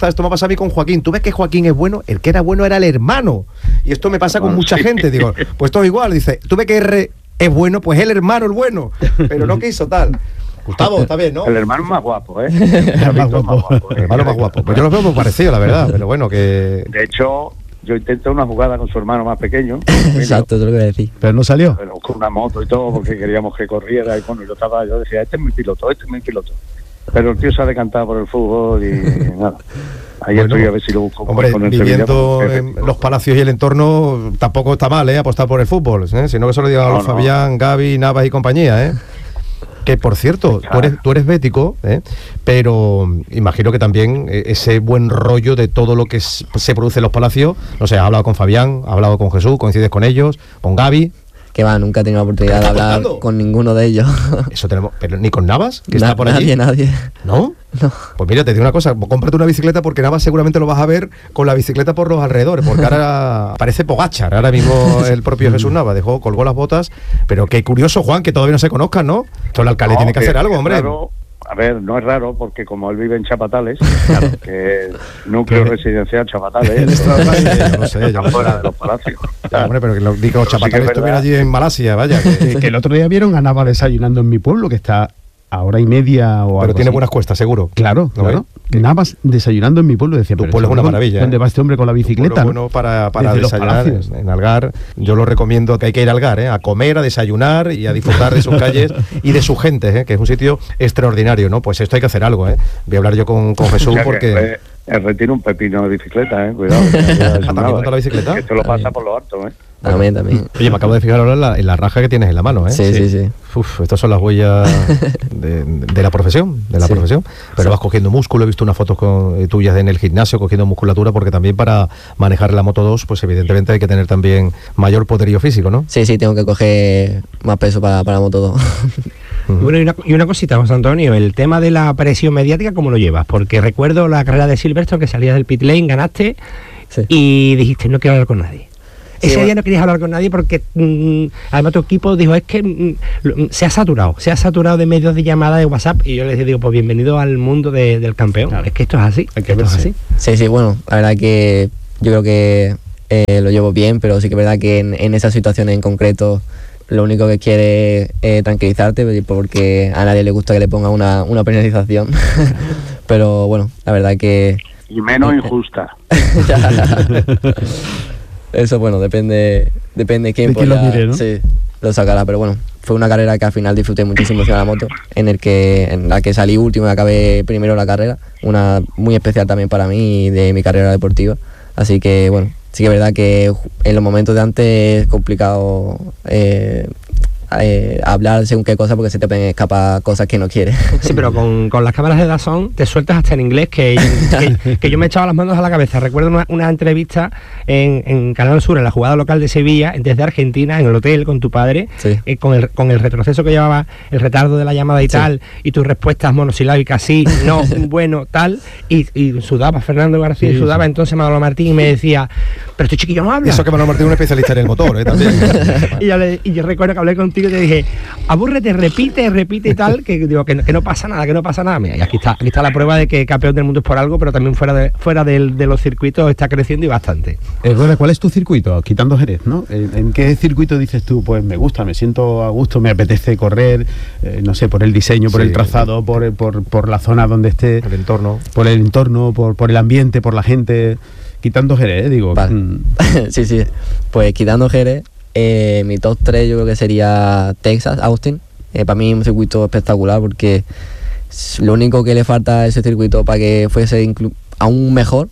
mí con Joaquín, tú ves que Joaquín es bueno, el que era bueno era el hermano. Y esto me pasa con mucha gente, digo, pues todo igual, dice, tú ves que R es bueno, pues el hermano el bueno, pero no quiso tal. Gustavo, está bien, ¿no? El hermano más guapo, ¿eh? El más guapo. Más guapo, el hermano más guapo. Pues yo lo veo muy parecido, la verdad, pero bueno, que... De hecho, yo intenté una jugada con su hermano más pequeño. Exacto, te lo voy a decir. Pero no salió. Pero con una moto y todo, porque queríamos que corriera. Y bueno, yo estaba, yo decía, este es mi piloto, este es mi piloto. Pero el tío se ha decantado por el fútbol y nada. Ahí bueno, estoy a ver si lo busco. Hombre, con el viviendo Sevilla, en los palacios y el entorno, tampoco está mal, ¿eh? Apostar por el fútbol, ¿eh? Si no, que se lo diga no, a no. Fabián, Gaby, Navas y compañía, ¿eh? Que por cierto, tú eres, tú eres bético, ¿eh? Pero imagino que también ese buen rollo de todo lo que se produce en los palacios, no sé, has hablado con Fabián, has hablado con Jesús, coincides con ellos, con Gaby. Que va, nunca he tenido la oportunidad de hablar contando? con ninguno de ellos. Eso tenemos, pero ni con Navas, que Na- está por allí. Nadie, nadie. ¿No? No. Pues mira, te digo una cosa, cómprate una bicicleta porque Navas seguramente lo vas a ver con la bicicleta por los alrededores, porque ahora parece Pogačar, ahora mismo el propio Jesús Navas dejó, colgó las botas, pero qué curioso, Juan, que todavía no se conozcan, ¿no? Esto el alcalde No, tiene que que hacer algo, es hombre. raro. A ver, no es raro porque como él vive en Chapatales, claro, que es núcleo residencial Chapatales, yo no sé, yo está no sé. fuera de los palacios. Ya, hombre, pero que lo digo, Pero sí que Chapatales es estuviera verdad. allí en Malasia, vaya. Que, Que, que el otro día vieron a Nava desayunando en mi pueblo, que está a hora y media o algo pero tiene así. buenas cuestas, seguro. Claro, ¿No claro. Navas desayunando en mi pueblo, decía, Tu pero pueblo es una ¿dónde- maravilla, ¿Dónde ¿eh? va este hombre con la bicicleta? Bueno, no? para, para Desde los desayunar palacios. en Algar. Yo lo recomiendo que hay que ir a Algar, ¿eh? A comer, a desayunar y a disfrutar de sus calles y de su gente, ¿eh? Que es un sitio extraordinario, ¿no? Pues esto hay que hacer algo, ¿eh? Voy a hablar yo con, con Jesús O sea, que porque... el, el retiro un pepino de bicicleta, eh, cuidado. Que ya es ¿También nada, monta la bicicleta? Que esto lo pasa por lo alto, eh. También, también. Oye, me acabo de fijar ahora en la, en la raja que tienes en la mano, ¿eh? Sí, sí, sí. Uf, estas son las huellas de, de la profesión, de la Sí. profesión. Pero Sí. vas cogiendo músculo, he visto unas fotos con, eh, tuyas en el gimnasio cogiendo musculatura, porque también para manejar la Moto dos, pues evidentemente hay que tener también mayor poderío físico, ¿no? Sí, sí, tengo que coger más peso para, para la Moto dos. Bueno, y una, y una cosita, José Antonio, el tema de la presión mediática, ¿cómo lo llevas? Porque recuerdo la carrera de Silverstone, que salías del pit lane, ganaste Sí. y dijiste, no quiero hablar con nadie. Sí, Ese bueno. día no querías hablar con nadie porque mm, además tu equipo dijo, es que mm, lo- mm, se ha saturado, se ha saturado de medios de llamada de WhatsApp, y yo les digo, pues bienvenido al mundo de- del campeón. Claro. Es que esto es así, Hay que esto es verse. así. Sí, sí, bueno, la verdad que yo creo que eh, lo llevo bien, pero sí que es verdad que en, en esas situaciones en concreto lo único que quiere es eh, tranquilizarte, porque a nadie le gusta que le ponga una, una penalización. Pero bueno, la verdad que... Y menos injusta. Eso, bueno, depende depende quién, De quién lo pueda- mire, ¿no? sí, lo sacará, pero bueno, fue una carrera que al final disfruté muchísimo encima de la moto, en el que en la que salí último y acabé primero la carrera, una muy especial también para mí y de mi carrera deportiva, así que bueno, sí que es verdad que en los momentos de antes es complicado eh, eh, hablar según qué cosas, porque se te pueden escapar cosas que no quieres. Sí, pero con, con las cámaras de DAZN te sueltas hasta en inglés, que, que, que yo me echaba las manos a la cabeza. Recuerdo una, una entrevista en, en Canal Sur, en la jugada local de Sevilla, desde Argentina, en el hotel con tu padre, Sí. eh, con, el, con el retroceso que llevaba, el retardo de la llamada y Sí. tal, y tus respuestas monosilábicas, sí, no, bueno, tal, y, y sudaba Fernando García, Sí, y sudaba sí. entonces Manolo Martín y me decía, pero este chiquillo no habla. Eso que Manuel Martín es un especialista en el motor, ¿eh? También. Y yo, le- y yo recuerdo que hablé contigo y te dije, abúrrete, repite, repite y tal, que digo que no, que no pasa nada, que no pasa nada. Mira, y aquí está, aquí está la prueba de que campeón del mundo es por algo, pero también fuera de fuera del- de, los circuitos está creciendo y bastante. Eh, Rueda, ¿cuál es tu circuito? Quitando Jerez, ¿no? ¿En, en qué circuito dices tú, pues me gusta, me siento a gusto, me apetece correr, eh, no sé, por el diseño, por Sí, el trazado, por, por, por la zona donde esté, El entorno. por el entorno, por, por el ambiente, por la gente? Quitando Jerez, eh, digo. Vale. mm, Sí, sí, pues quitando Jerez, eh, mi top tres yo creo que sería Texas, Austin. Eh, para mí es un circuito espectacular, porque s- lo único que le falta a ese circuito para que fuese inclu- aún mejor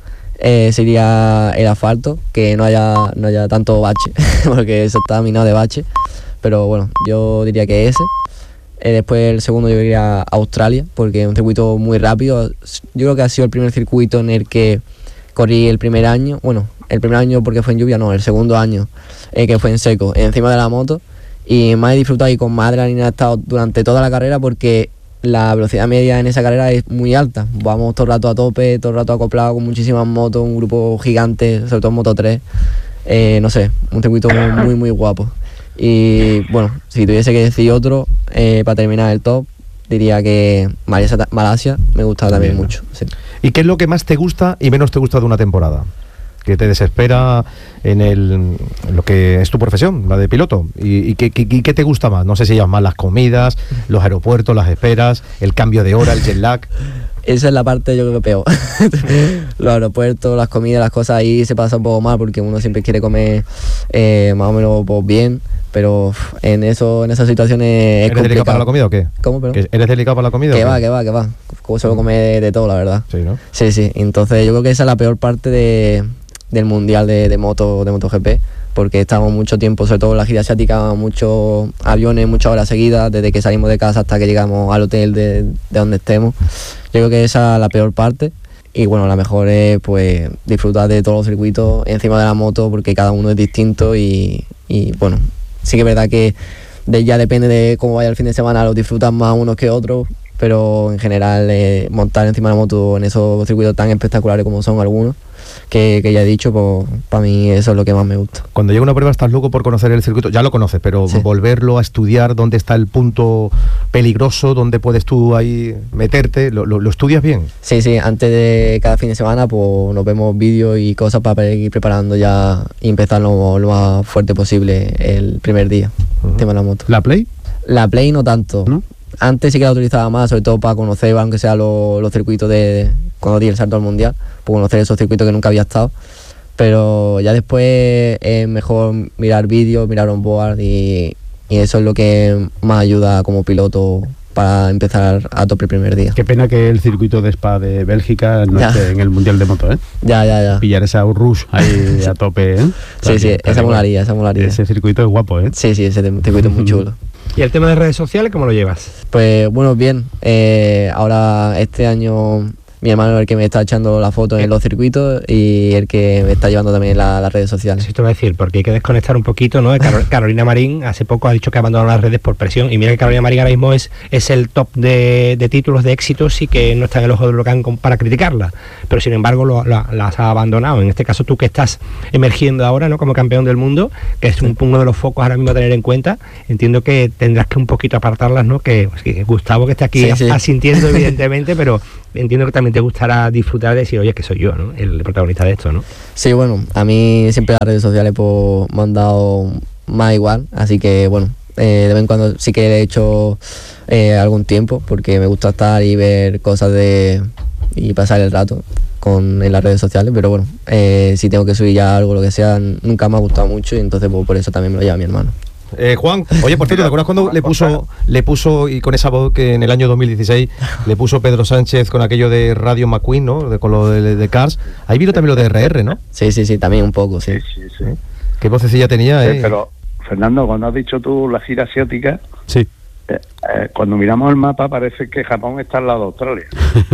eh, sería el asfalto, que no haya, no haya tanto bache, porque eso está minado de bache. Pero bueno, yo diría que ese. Eh, después el segundo yo diría Australia, porque es un circuito muy rápido. Yo creo que ha sido el primer circuito en el que corrí el primer año, bueno, el primer año porque fue en lluvia, no, el segundo año eh, que fue en seco, encima de la moto, y más he disfrutado y con más adrenalina he estado durante toda la carrera, porque la velocidad media en esa carrera es muy alta. Vamos todo el rato a tope, todo el rato acoplado con muchísimas motos, un grupo gigante, sobre todo en Moto tres. Eh, no sé, un circuito muy, muy, muy guapo. Y bueno, si tuviese que decir otro, eh, para terminar el top, diría que Malasia, Malasia me gusta también Bien. mucho. Sí. ¿Y qué es lo que más te gusta y menos te gusta de una temporada? Que te desespera en, el, en lo que es tu profesión, la de piloto. ¿Y, y, qué, qué, qué te gusta más? No sé si llevas más las comidas, los aeropuertos, las esperas, el cambio de hora, el jet lag. Esa es la parte yo creo que peor. Los aeropuertos, las comidas, las cosas ahí se pasa un poco mal porque uno siempre quiere comer eh, más o menos pues, bien, pero en eso en esas situaciones es ¿Eres delicado para la comida o qué? ¿Cómo, perdón? ¿Eres delicado para la comida? Que va, que va, que va. Como suelo comer de, de todo, la verdad. Sí, ¿no? Sí, sí. Entonces yo creo que esa es la peor parte de, del mundial de, de moto, de MotoGP, porque estamos mucho tiempo, sobre todo en la gira asiática, muchos aviones, muchas horas seguidas, desde que salimos de casa hasta que llegamos al hotel de, de donde estemos. Yo creo que esa es la peor parte. Y bueno, la mejor es pues disfrutar de todos los circuitos encima de la moto, porque cada uno es distinto y, y bueno, sí que es verdad que de, ya depende de cómo vaya el fin de semana, los disfrutan más unos que otros, pero en general eh, montar encima de la moto en esos circuitos tan espectaculares como son algunos, que, que ya he dicho, pues para mí eso es lo que más me gusta. Cuando llega una prueba estás loco por conocer el circuito, ya lo conoces, pero sí. volverlo a estudiar, dónde está el punto peligroso, dónde puedes tú ahí meterte, ¿lo, lo, lo estudias bien? Sí, sí, antes de cada fin de semana pues nos vemos vídeos y cosas para ir preparando ya y empezar lo, lo más fuerte posible el primer día, uh-huh. tema de la moto. ¿La Play? La Play no tanto. ¿No? Antes sí que la utilizaba más, sobre todo para conocer, aunque sea los, los circuitos de, de cuando di el salto al mundial, para conocer esos circuitos que nunca había estado. Pero ya después es mejor mirar vídeos, mirar onboard y, y eso es lo que más ayuda como piloto para empezar a tope el primer día. Qué pena que el circuito de Spa de Bélgica no ya. esté en el Mundial de Moto, ¿eh? Ya, ya, ya. Pillar esa Rush ahí a tope, ¿eh? Sí, sí, esa molaría, esa molaría. Ese circuito es guapo, ¿eh? Sí, sí, ese circuito es muy chulo. ¿Y el tema de redes sociales cómo lo llevas? Pues bueno, bien. Eh, ahora este año mi hermano es el que me está echando la foto en los circuitos y el que me está llevando también la, las redes sociales. Eso te voy a decir, porque hay que desconectar un poquito, ¿no? Carol, Carolina Marín hace poco ha dicho que ha abandonado las redes por presión y mira que Carolina Marín ahora mismo es, es el top de, de títulos de éxitos y que no está en el ojo del huracán para criticarla, pero sin embargo lo, lo, las ha abandonado. En este caso tú que estás emergiendo ahora, ¿no? Como campeón del mundo, que es un, uno de los focos ahora mismo a tener en cuenta, entiendo que tendrás que un poquito apartarlas, ¿no? Que, pues, que Gustavo que está aquí sí, sí. asintiendo evidentemente, pero entiendo que también te gustará disfrutar de decir, oye, que soy yo, ¿no? El protagonista de esto, ¿no? Sí, bueno, a mí siempre las redes sociales pues, me han dado más igual, así que bueno, eh, de vez en cuando sí que he hecho eh, algún tiempo, porque me gusta estar y ver cosas de y pasar el rato con en las redes sociales, pero bueno, eh, si tengo que subir ya algo, lo que sea, nunca me ha gustado mucho y entonces pues, por eso también me lo lleva mi hermano. Eh, Juan, oye, por cierto, ¿te acuerdas cuando le puso, le puso, y con esa voz que en el año dos mil dieciséis le puso Pedro Sánchez con aquello de Radio McQueen, ¿no? De, con lo de, de Cars. Ahí vino también lo de R R, ¿no? Sí, sí, sí, también un poco, sí. Sí, sí, sí. ¿Qué vocecilla tenía, eh? Pero, Fernando, cuando has dicho tú la gira asiática, sí. Eh, eh, cuando miramos el mapa parece que Japón está al lado de Australia.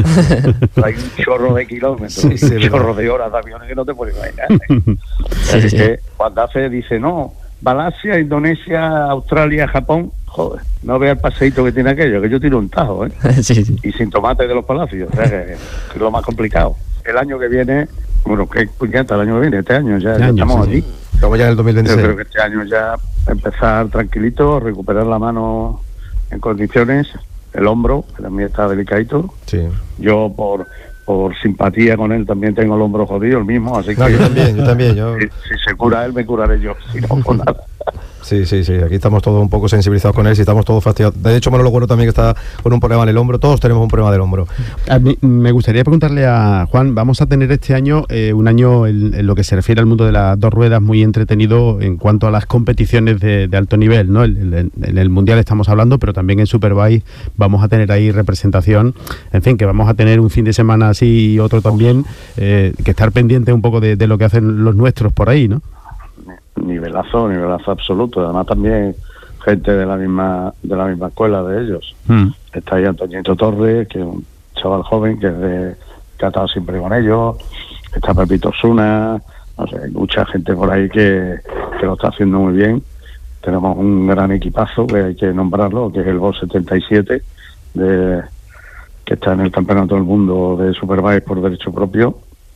Hay un chorro de kilómetros, sí, sí, un chorro de horas de aviones que no te puedes imaginar. ¿eh? Sí, es sí. que cuando hace, dice, no... Malasia, Indonesia, Australia, Japón, joder, no vea el paseíto que tiene aquello, que yo tiro un tajo, ¿eh? Sí, sí. Y sin tomate de los palacios, o sea, que, que es lo más complicado. El año que viene, bueno, ¿qué puñeta el año que viene? Este año ya, este ya año, estamos sí, aquí. Sí. Estamos ya en el dos mil veintiséis. Yo creo que este año ya empezar tranquilito, recuperar la mano en condiciones, el hombro, que también está delicadito. Sí. Yo por... por simpatía con él también tengo el hombro jodido, el mismo, así no, que yo también, yo también yo... Si, si se cura él, me curaré yo, si no, pues nada. Sí, sí, sí, aquí estamos todos un poco sensibilizados con él, si estamos todos fastidiados. De hecho, Manolo Bueno también que está con un problema en el hombro, todos tenemos un problema del hombro. A mí, me gustaría preguntarle a Juan, vamos a tener este año, eh, un año en, en lo que se refiere al mundo de las dos ruedas muy entretenido en cuanto a las competiciones de, de alto nivel, ¿no? En el, el, el Mundial estamos hablando, pero también en Superbike vamos a tener ahí representación, en fin, que vamos a tener un fin de semana así y otro también, eh, que estar pendiente un poco de, de lo que hacen los nuestros por ahí, ¿no? Nivelazo, nivelazo absoluto. Además también gente de la misma de la misma escuela de ellos. Mm. Está ahí Antoñito Torres, que es un chaval joven que, es de, que ha estado siempre con ellos. Está Pepito Osuna, no sé, hay mucha gente por ahí que, que lo está haciendo muy bien. Tenemos un gran equipazo que hay que nombrarlo, que es el Boss setenta y siete, de, que está en el Campeonato del Mundo de Superbike por derecho propio.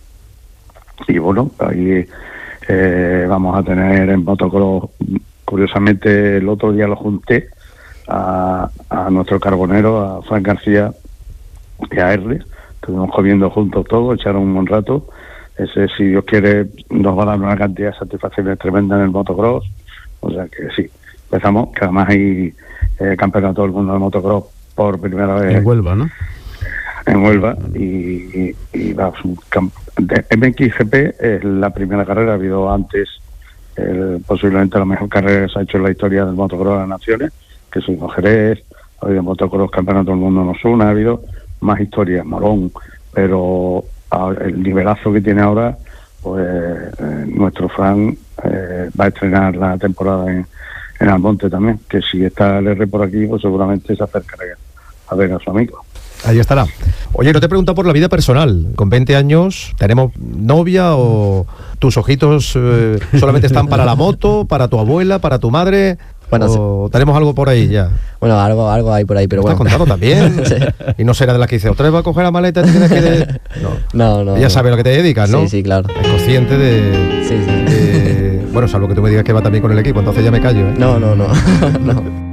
Y bueno, ahí eh, vamos a tener en motocross, curiosamente el otro día lo junté, a, a nuestro carbonero, a Fran García y a Erle. Estuvimos comiendo juntos todos, echaron un buen rato. Ese, si Dios quiere, nos va a dar una cantidad de satisfacciones tremendas en el motocross. O sea que sí, empezamos, que además hay eh, campeonato del mundo de motocross por primera vez. En Huelva, ¿no? En Huelva, y, y, y vamos, un camp- de M X G P es la primera carrera. Ha habido antes el, posiblemente la mejor carrera que se ha hecho en la historia del motocross de las naciones, que es en Jerez. Ha habido motocross campeonato del mundo en Osuna, ha habido más historias, Morón, pero a, el nivelazo que tiene ahora, pues eh, nuestro Fran eh, va a estrenar la temporada en, en Almonte también, que si está el R por aquí, pues seguramente se acercará a ver a su amigo. Ahí estará. Oye, no te he preguntado por la vida personal. Con veinte años, ¿tenemos novia o tus ojitos eh, solamente están para la moto, para tu abuela, para tu madre? Bueno, o tenemos algo por ahí ya. Bueno, algo, algo hay por ahí, pero ¿Me bueno. estás contando también? Sí. Y no será de las que dice, otra vez va a coger la maleta y tienes que... De... No, no, no. Ella sabe a lo que te dedicas, ¿no? Sí, sí, claro. Es consciente de... Sí, sí. de... Bueno, salvo que tú me digas que va también con el equipo, entonces ya me callo, ¿eh? No, no, no. no.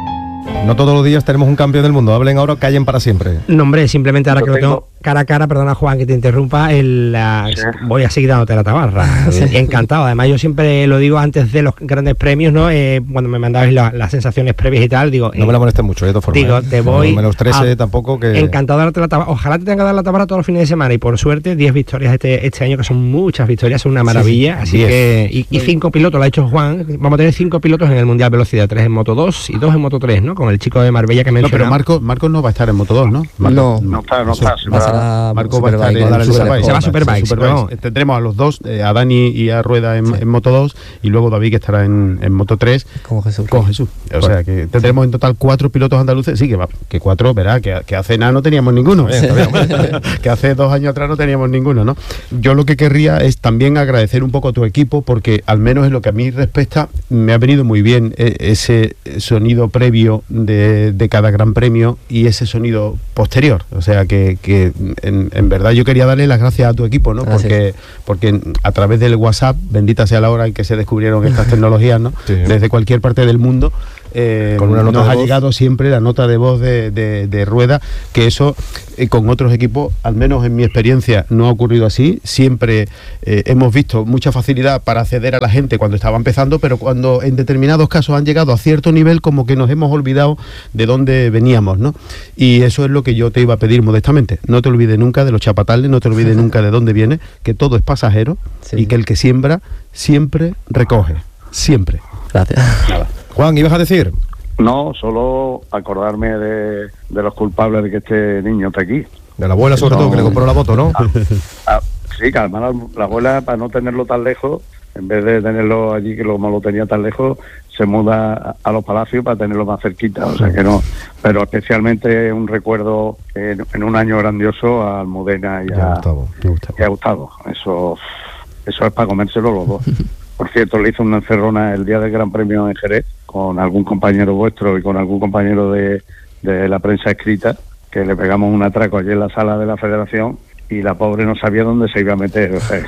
No todos los días tenemos un campeón del mundo. Hablen ahora, callen para siempre. No, hombre, simplemente ahora que lo tengo cara a cara, perdona Juan que te interrumpa, el, la, sí. voy a seguir dándote la tabarra. Sí. Encantado. Además, yo siempre lo digo antes de los grandes premios, ¿no? Eh, cuando me mandabais la, las sensaciones previas y tal, digo... No eh, me la molestes mucho, de todas formas. Digo, te voy... No me los trece a, tampoco que... Encantado de darte la tabarra. Ojalá te tenga que dar la tabarra todos los fines de semana y por suerte diez victorias este, este año, que son muchas victorias, son una maravilla. Sí, sí. Así diez. que... Y, y cinco pilotos, lo ha hecho Juan. Vamos a tener cinco pilotos en el Mundial Velocidad, tres en Moto dos y dos en Moto tres, ¿no? Con el chico de Marbella que mencionaba. No, pero Marco, Marco no va a estar en Moto dos, ¿no? Marco, no, no está, no está. Se va, Marco va a estar en el Superbike. Se va a Superbike. Superbike. Tendremos a los dos, eh, a Dani y a Rueda en, sí. en Moto dos, y luego David, que estará en, en Moto tres. Con Jesús. Con Jesús. O sea, que tendremos en total cuatro pilotos andaluces. Sí, que, va, que cuatro, verá, que, que hace nada no teníamos ninguno. Eh, que hace dos años atrás no teníamos ninguno, ¿no? Yo lo que querría es también agradecer un poco a tu equipo, porque al menos en lo que a mí respecta, me ha venido muy bien eh, ese sonido previo de, de cada gran premio y ese sonido posterior. O sea, que, que en, en verdad yo quería darle las gracias a tu equipo, ¿no? Porque, porque a través del WhatsApp, bendita sea la hora en que se descubrieron estas tecnologías, ¿no? Sí. Desde cualquier parte del mundo, eh, con una nota nos ha voz. llegado siempre la nota de voz de, de, de Rueda, que eso eh, con otros equipos, al menos en mi experiencia, no ha ocurrido así. Siempre eh, hemos visto mucha facilidad para acceder a la gente cuando estaba empezando, pero cuando en determinados casos han llegado a cierto nivel, como que nos hemos olvidado de dónde veníamos, ¿no? Y eso es lo que yo te iba a pedir modestamente. No te olvides nunca de los chapatales, no te olvides nunca de dónde viene, que todo es pasajero, sí. Y que el que siembra siempre recoge, siempre. Gracias. Nada. Juan, ¿ibas a decir? No, solo acordarme de, de los culpables de que este niño esté aquí. De la abuela, sobre no, todo, que le compró la moto, ¿no? A, a, sí, que además la, la abuela, para no tenerlo tan lejos, en vez de tenerlo allí, que lo, lo tenía tan lejos, se muda a, a los palacios para tenerlo más cerquita. O sea que no, pero especialmente un recuerdo en, en un año grandioso a Almudena y a, Gustavo, y a Gustavo. Eso, eso es para comérselo los dos. Por cierto, le hice una encerrona el día del Gran Premio en Jerez con algún compañero vuestro y con algún compañero de, de la prensa escrita, que le pegamos un atraco allí en la sala de la Federación y la pobre no sabía dónde se iba a meter. O sea,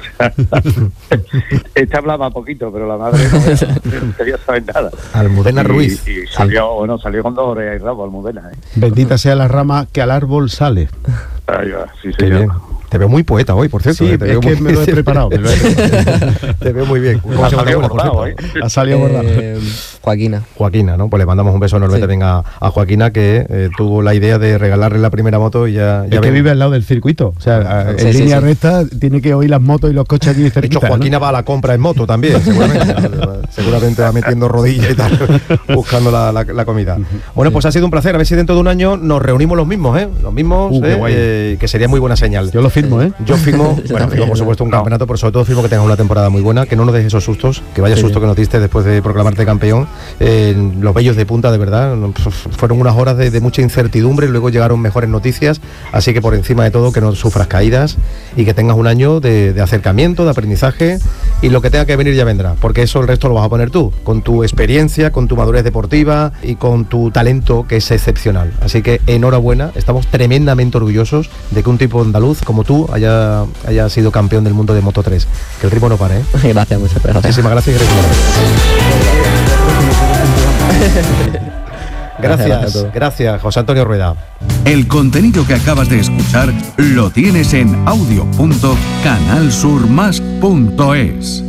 esta hablaba poquito, pero la madre no quería saber nada. Almudena y, Ruiz. Y salió, sí. bueno, salió con dos orejas y rabo, Almudena. ¿eh? Bendita sea la rama que al árbol sale. Ay, sí, Qué bien. Te veo muy poeta hoy, por cierto. Sí, eh, te es veo que muy... me lo he preparado. Me lo he preparado. Te veo muy bien. ¿Cómo ha salido bordado, ¿eh? Ha salido bordado. Eh, Joaquina. Joaquina, ¿no? Pues le mandamos un beso enorme sí. también a, a Joaquina, que eh, tuvo la idea de regalarle la primera moto y ya... ya es que vive al lado del circuito. O sea, a, en sí, línea sí, recta sí. tiene que oír las motos y los coches allí cerquita. De hecho, Joaquina, ¿no? Va a la compra en moto también, seguramente. seguramente va metiendo rodillas y tal, buscando la, la, la comida. Uh-huh. Bueno, sí. pues ha sido un placer. A ver si dentro de un año nos reunimos los mismos, ¿eh? Los mismos, uh, eh, eh, que sería muy buena señal. Yo lo firmo, ¿eh? Yo firmo, bueno, firmo por supuesto un campeonato, pero sobre todo firmo que tengas una temporada muy buena, que no nos dejes esos sustos, que vaya sí, susto sí. que nos diste después de proclamarte campeón. Eh, los bellos de punta, de verdad, fueron unas horas de, de mucha incertidumbre, luego llegaron mejores noticias, así que por encima de todo que no sufras caídas y que tengas un año de, de acercamiento, de aprendizaje, y lo que tenga que venir ya vendrá, porque eso el resto lo vas a poner tú, con tu experiencia, con tu madurez deportiva y con tu talento, que es excepcional. Así que enhorabuena, estamos tremendamente orgullosos de que un tipo andaluz como tú haya, haya sido campeón del mundo de Moto tres. Que el ritmo no pare, ¿eh? Gracias, muchas gracias. Muchísimas gracias y gracias. Gracias, gracias, gracias, José Antonio Rueda. El contenido que acabas de escuchar lo tienes en audio punto canal sur más punto es.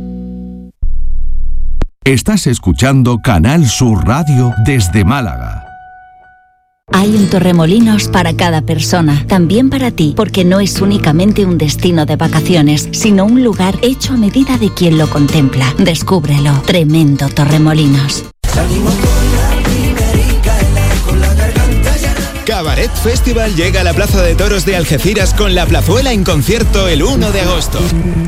Estás escuchando Canal Sur Radio desde Málaga. Hay un Torremolinos para cada persona, también para ti, porque no es únicamente un destino de vacaciones, sino un lugar hecho a medida de quien lo contempla. Descúbrelo. Tremendo Torremolinos. Cabaret Festival llega a la Plaza de Toros de Algeciras con La Plazuela en concierto el uno de agosto.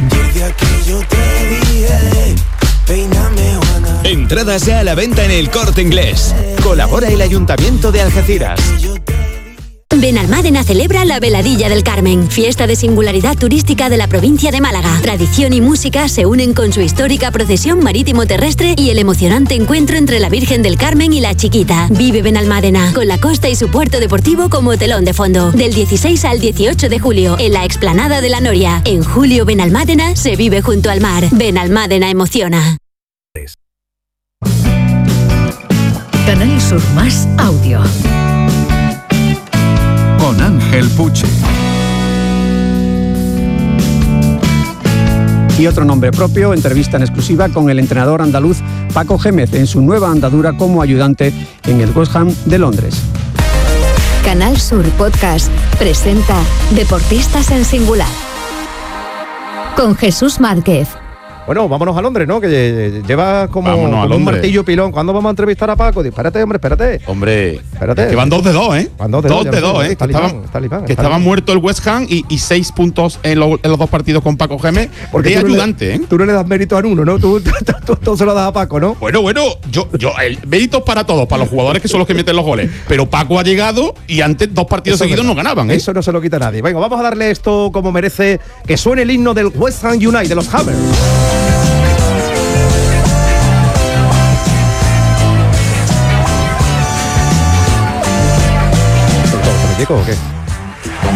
Entradas ya a la venta en El Corte Inglés. Colabora el Ayuntamiento de Algeciras. Benalmádena celebra la Veladilla del Carmen, fiesta de singularidad turística de la provincia de Málaga. Tradición y música se unen con su histórica procesión marítimo-terrestre y el emocionante encuentro entre la Virgen del Carmen y la Chiquita. Vive Benalmádena, con la costa y su puerto deportivo como telón de fondo. Del dieciséis al dieciocho de julio, en la explanada de la Noria. En julio, Benalmádena se vive junto al mar. Benalmádena emociona. Canal Sur Más Audio. Con Ángel Puche. Y otro nombre propio, entrevista en exclusiva con el entrenador andaluz Paco Gémez en su nueva andadura como ayudante en el West Ham de Londres. Canal Sur Podcast presenta Deportistas en Singular. Con Jesús Márquez. Bueno, vámonos a Londres, ¿no? Que lleva como, como un martillo pilón. ¿Cuándo vamos a entrevistar a Paco? Espérate, hombre, espérate. Hombre, espérate. Es que van dos de dos, ¿eh? Van dos de dos. dos, de dos, ¿eh? Que estaban, que estaban muertos el West Ham y, y seis puntos en, lo, en los dos partidos con Paco Gémez. Porque de ayudante, le, ¿eh? Tú no le das mérito a uno, ¿no? Tú, tú, tú, tú se lo das a Paco, ¿no? Bueno, bueno, yo, yo, el mérito para todos, para los jugadores que son los que meten los goles. Pero Paco ha llegado y antes dos partidos Eso seguidos no ganaban, ¿eh? Eso no se lo quita nadie. Venga, vamos a darle esto como merece, que suene el himno del West Ham United, de los Hammers. ¿O qué?